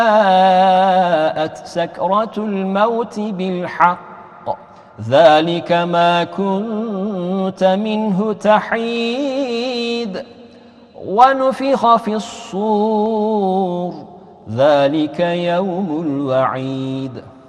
جاءت سكرة الموت بالحق ذلك ما كنت منه تحيد ونفخ في الصور ذلك يوم الوعيد